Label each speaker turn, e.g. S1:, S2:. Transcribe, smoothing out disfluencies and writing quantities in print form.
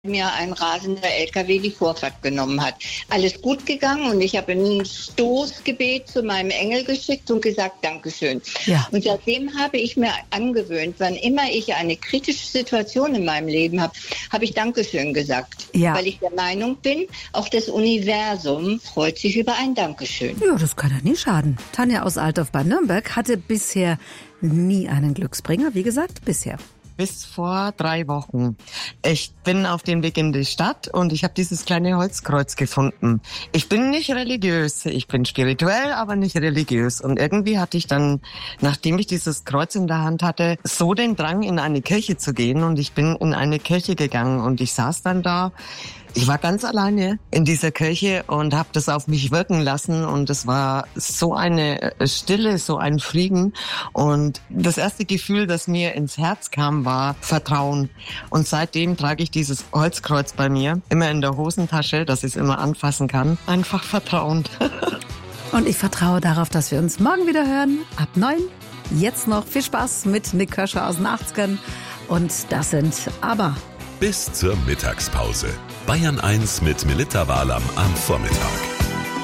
S1: mir ein rasender LKW die Vorfahrt genommen hat. Alles gut gegangen und ich habe ein Stoßgebet zu meinem Engel geschickt und gesagt, Dankeschön.
S2: Ja.
S1: Und seitdem habe ich mir angewöhnt, wann immer ich eine kritische Situation in meinem Leben habe, habe ich Dankeschön gesagt.
S2: Ja.
S1: Weil ich der Meinung bin, auch das Universum freut sich über ein Dankeschön.
S2: Ja, das kann ja nie schaden. Tanja aus Altdorf bei Nürnberg hatte bisher nie einen Glücksbringer. Wie gesagt, bisher.
S3: Bis vor 3 Wochen. Ich bin auf dem Weg in die Stadt und ich habe dieses kleine Holzkreuz gefunden. Ich bin nicht religiös, ich bin spirituell, aber nicht religiös. Und irgendwie hatte ich dann, nachdem ich dieses Kreuz in der Hand hatte, so den Drang, in eine Kirche zu gehen. Und ich bin in eine Kirche gegangen und ich saß dann da. Ich war ganz alleine in dieser Kirche und habe das auf mich wirken lassen und es war so eine Stille, so ein Frieden und das erste Gefühl, das mir ins Herz kam, war Vertrauen und seitdem trage ich dieses Holzkreuz bei mir, immer in der Hosentasche, dass ich es immer anfassen kann. Einfach Vertrauen.
S2: Und ich vertraue darauf, dass wir uns morgen wieder hören, ab 9. Jetzt noch viel Spaß mit Nik Köscher aus den 80ern und das sind ABBA.
S4: Bis zur Mittagspause. Bayern 1 mit Melitta Wahlam am Vormittag.